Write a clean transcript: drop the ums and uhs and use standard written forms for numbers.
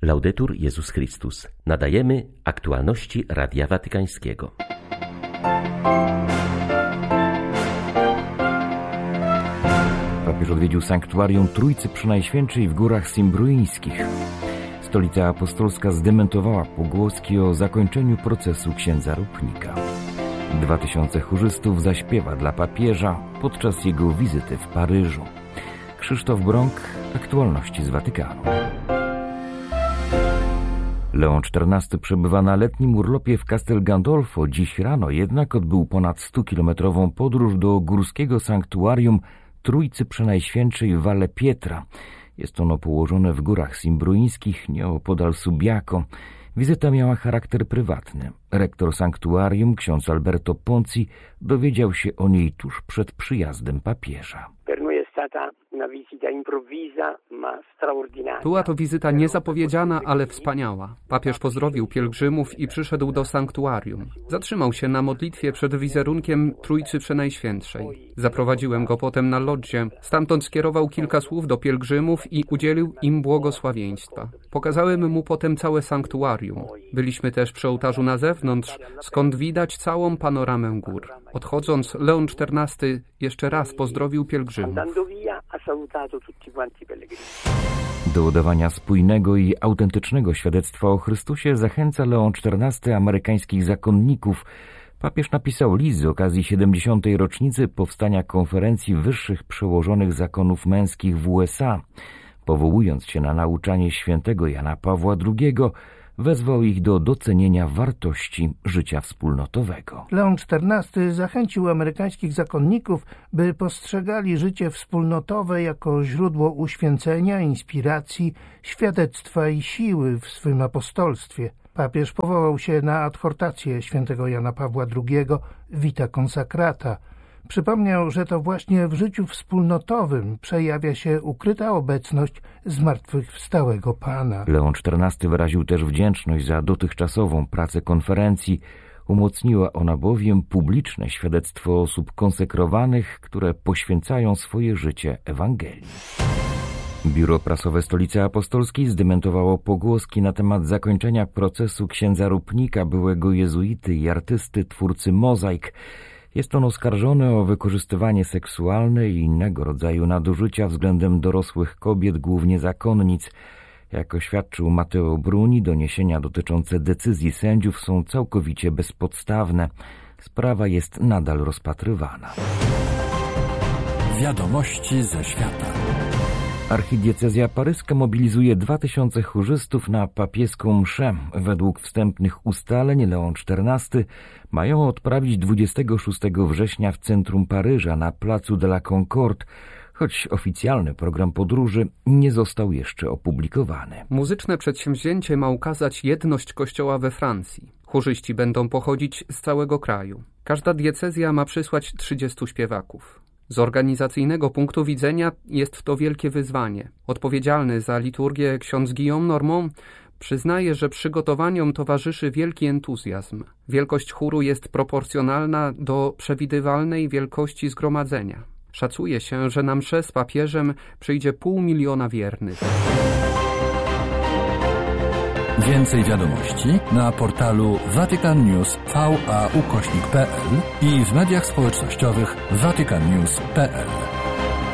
Laudetur Jezus Chrystus. Nadajemy aktualności Radia Watykańskiego. Papież odwiedził sanktuarium Trójcy Przenajświętszej w Górach Simbruińskich. Stolica Apostolska zdementowała pogłoski o zakończeniu procesu księdza Rupnika. 2000 chórzystów zaśpiewa dla papieża podczas jego wizyty w Paryżu. Krzysztof Brąk, aktualności z Watykanu. Leon XIV przebywa na letnim urlopie w Castel Gandolfo. Dziś rano jednak odbył ponad 100-kilometrową podróż do górskiego sanktuarium Trójcy Przenajświętszej w Valle Pietra. Jest ono położone w Górach Simbruińskich, nieopodal Subiaco. Wizyta miała charakter prywatny. Rektor sanktuarium, ksiądz Alberto Ponzi, dowiedział się o niej tuż przed przyjazdem papieża. Była to wizyta niezapowiedziana, ale wspaniała. Papież pozdrowił pielgrzymów i przyszedł do sanktuarium. Zatrzymał się na modlitwie przed wizerunkiem Trójcy Przenajświętszej. Zaprowadziłem go potem na lodzie. Stamtąd skierował kilka słów do pielgrzymów i udzielił im błogosławieństwa. Pokazałem mu potem całe sanktuarium. Byliśmy też przy ołtarzu na zewnątrz, skąd widać całą panoramę gór. Odchodząc, Leon XIV jeszcze raz pozdrowił pielgrzymów. Do udawania spójnego i autentycznego świadectwa o Chrystusie zachęca Leon XIV amerykańskich zakonników. Papież napisał list z okazji 70. rocznicy powstania konferencji wyższych przełożonych zakonów męskich w USA. Powołując się na nauczanie świętego Jana Pawła II, wezwał ich do docenienia wartości życia wspólnotowego. Leon XIV zachęcił amerykańskich zakonników, by postrzegali życie wspólnotowe jako źródło uświęcenia, inspiracji, świadectwa i siły w swym apostolstwie. Papież powołał się na adhortację świętego Jana Pawła II Vita Consacrata. Przypomniał, że to właśnie w życiu wspólnotowym przejawia się ukryta obecność zmartwychwstałego Pana. Leon XIV wyraził też wdzięczność za dotychczasową pracę konferencji. Umocniła ona bowiem publiczne świadectwo osób konsekrowanych, które poświęcają swoje życie Ewangelii. Biuro prasowe Stolicy Apostolskiej zdementowało pogłoski na temat zakończenia procesu księdza Rupnika, byłego jezuity i artysty, twórcy mozaik. Jest on oskarżony o wykorzystywanie seksualne i innego rodzaju nadużycia względem dorosłych kobiet, głównie zakonnic. Jak oświadczył Matteo Bruni, doniesienia dotyczące decyzji sędziów są całkowicie bezpodstawne. Sprawa jest nadal rozpatrywana. Wiadomości ze świata. Archidiecezja paryska mobilizuje 2000 chórzystów na papieską mszę. Według wstępnych ustaleń Leon XIV mają odprawić 26 września w centrum Paryża na placu de la Concorde, choć oficjalny program podróży nie został jeszcze opublikowany. Muzyczne przedsięwzięcie ma ukazać jedność Kościoła we Francji. Chórzyści będą pochodzić z całego kraju. Każda diecezja ma przysłać 30 śpiewaków. Z organizacyjnego punktu widzenia jest to wielkie wyzwanie. Odpowiedzialny za liturgię ksiądz Guillaume Normand przyznaje, że przygotowaniom towarzyszy wielki entuzjazm. Wielkość chóru jest proporcjonalna do przewidywalnej wielkości zgromadzenia. Szacuje się, że na mszę z papieżem przyjdzie 500 000 wiernych. Więcej wiadomości na portalu vaticannews.va/pl i w mediach społecznościowych vaticannews.pl.